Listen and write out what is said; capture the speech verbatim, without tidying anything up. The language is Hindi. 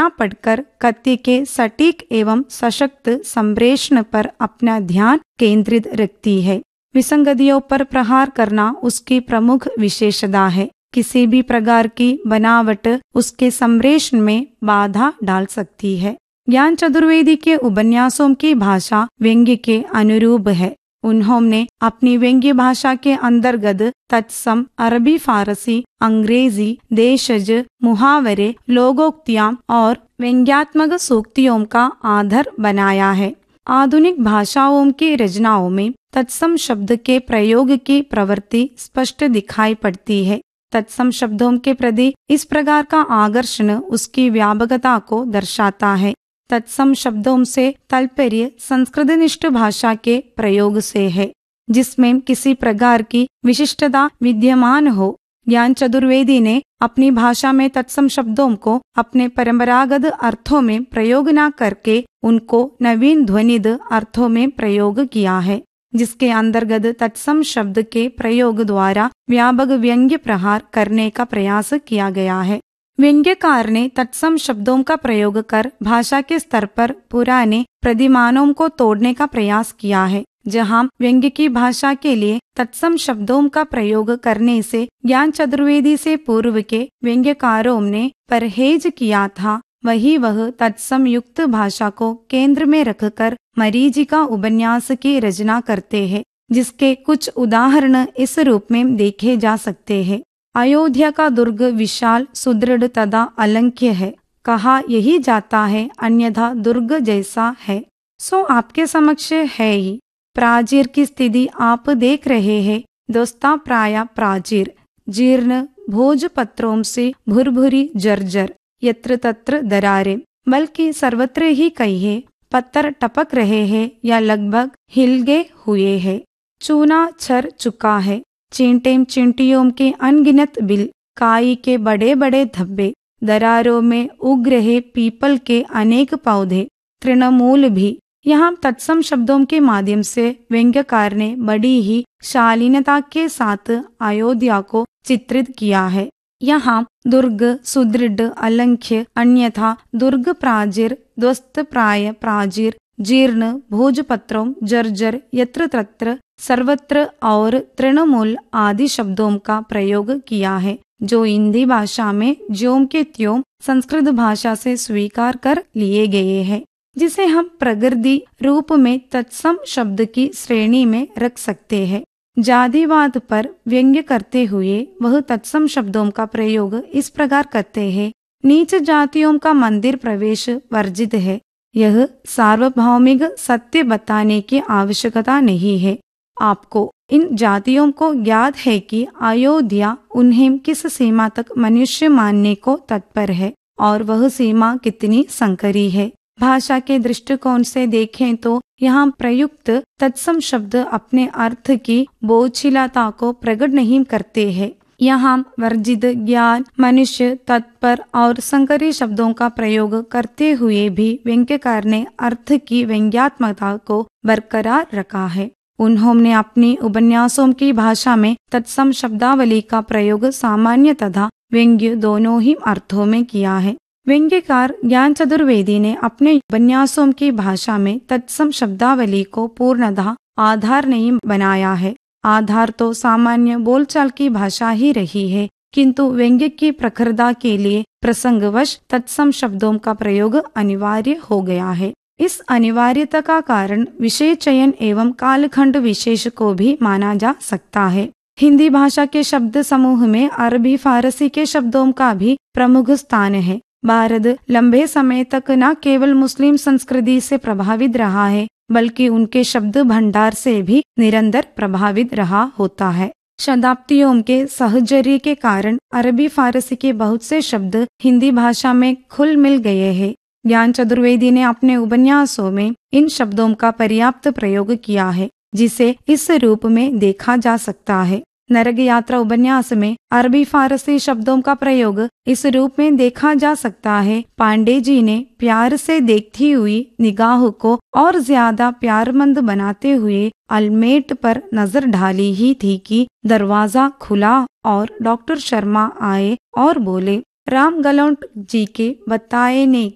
रचना पढ़कर कथ्य के सटीक एवं सशक्त संप्रेषण पर अपना ध्यान केंद्रित रखती है। विसंगतियों पर प्रहार करना उसकी प्रमुख विशेषता है। किसी भी प्रकार की बनावट उसके संप्रेषण में बाधा डाल सकती है। ज्ञान चतुर्वेदी के उपन्यासों की भाषा व्यंग्य के अनुरूप है। उन्होंने अपनी व्यंग्य भाषा के अंतर्गत तत्सम अरबी, फारसी, अंग्रेजी, देशज, मुहावरे, लोकोक्तियां और व्यंग्यात्मक सूक्तियों का आधार बनाया है। आधुनिक भाषाओं की रचनाओं में तत्सम शब्द के प्रयोग की प्रवृत्ति स्पष्ट दिखाई पड़ती है। तत्सम शब्दों के प्रति इस प्रकार का आकर्षण उसकी व्यापकता को दर्शाता है। तत्सम शब्दों से तात्पर्य संस्कृतनिष्ठ भाषा के प्रयोग से है, जिसमें किसी प्रकार की विशिष्टता विद्यमान हो। ज्ञान चतुर्वेदी ने अपनी भाषा में तत्सम शब्दों को अपने परंपरागत अर्थों में प्रयोग न करके उनको नवीन ध्वनित अर्थों में प्रयोग किया है, जिसके अंतर्गत तत्सम शब्द के प्रयोग द्वारा व्यापक व्यंग्य प्रहार करने का प्रयास किया गया है। व्यंग्यकार ने तत्सम शब्दों का प्रयोग कर भाषा के स्तर पर पुराने प्रतिमानों को तोड़ने का प्रयास किया है। जहां व्यंग्य की भाषा के लिए तत्सम शब्दों का प्रयोग करने से ज्ञान चतुर्वेदी से पूर्व के व्यंग्यकारों ने परहेज किया था, वही वह तत्सम युक्त भाषा को केंद्र में रखकर मरीचिका उपन्यास की रचना करते हैं, जिसके कुछ उदाहरण इस रूप में देखे जा सकते हैं। अयोध्या का दुर्ग विशाल, सुदृढ़ तथा अलंघ्य है। कहा यही जाता है अन्यथा दुर्ग जैसा है, सो आपके समक्ष है ही। प्राचीर की स्थिति आप देख रहे हैं। दोस्ता प्राय प्राचीर, जीर्ण भोजपत्रों से भुरभुरी जर्जर, यत्र तत्र दरारें, बल्कि सर्वत्र ही कहिए पत्थर टपक रहे हैं या लगभग हिल गए हुए हैं। चूना छर चुका है, चींटें चींटियों के अनगिनत बिल, काई के बड़े बड़े धब्बे, दरारों में उग रहे पीपल के अनेक पौधे, तृणमूल भी। यहाँ तत्सम शब्दों के माध्यम से व्यंग्यकार ने बड़ी ही शालीनता के साथ अयोध्या को चित्रित किया है। यहाँ दुर्ग, सुदृढ़, अलंघ्य, अन्यथा दुर्ग, प्राचीर, ध्वस्त प्राय प्राचीर, जीर्ण, भोजपत्रों, जर्जर, यत्र तत्र, सर्वत्र और तृणमूल आदि शब्दों का प्रयोग किया है, जो हिंदी भाषा में ज्यों के त्यों संस्कृत भाषा से स्वीकार कर लिए गए हैं, जिसे हम प्रकृति रूप में तत्सम शब्द की श्रेणी में रख सकते हैं। जातिवाद पर व्यंग्य करते हुए वह तत्सम शब्दों का प्रयोग इस प्रकार करते हैं। नीच जातियों का मंदिर प्रवेश वर्जित है। यह सार्वभौमिक सत्य बताने की आवश्यकता नहीं है। आपको इन जातियों को ज्ञात है कि अयोध्या उन्हें किस सीमा तक मनुष्य मानने को तत्पर है और वह सीमा कितनी संकरी है। भाषा के दृष्टिकोण से देखें तो यहाँ प्रयुक्त तत्सम शब्द अपने अर्थ की बोझिलता को प्रकट नहीं करते हैं। यहाँ वर्जित, ज्ञान, मनुष्य, तत्पर और संकरी शब्दों का प्रयोग करते हुए भी व्यंग्यकार ने अर्थ की व्यंग्यात्मकता को बरकरार रखा है। उन्होंने अपनी उपन्यासों की भाषा में तत्सम शब्दावली का प्रयोग सामान्य तथा व्यंग्य दोनों ही अर्थों में किया है। व्यंग्यकार ज्ञान चतुर्वेदी ने अपने उपन्यासों की भाषा में तत्सम शब्दावली को पूर्णतः आधार नहीं बनाया है। आधार तो सामान्य बोलचाल की भाषा ही रही है, किंतु व्यंग्य की प्रखरता के लिए प्रसंगवश तत्सम शब्दों का प्रयोग अनिवार्य हो गया है। इस अनिवार्यता का कारण विषय चयन एवं कालखंड विशेष को भी माना जा सकता है। हिंदी भाषा के शब्द समूह में अरबी, फारसी के शब्दों का भी प्रमुख स्थान है। भारत लंबे समय तक न केवल मुस्लिम संस्कृति से प्रभावित रहा है, बल्कि उनके शब्द भंडार से भी निरंतर प्रभावित रहा होता है। शताब्दियों के सहचर्य के कारण अरबी, फारसी के बहुत से शब्द हिंदी भाषा में खुल मिल गए हैं। ज्ञान चतुर्वेदी ने अपने उपन्यासों में इन शब्दों का पर्याप्त प्रयोग किया है, जिसे इस रूप में देखा जा सकता है। नरक यात्रा उपन्यास में अरबी, फारसी शब्दों का प्रयोग इस रूप में देखा जा सकता है। पांडे जी ने प्यार से देखती हुई निगाह को और ज्यादा प्यारमंद बनाते हुए अलमेट पर नजर डाली ही थी कि दरवाजा खुला और डॉक्टर शर्मा आए और बोले, राम गलौट जी के बताए ने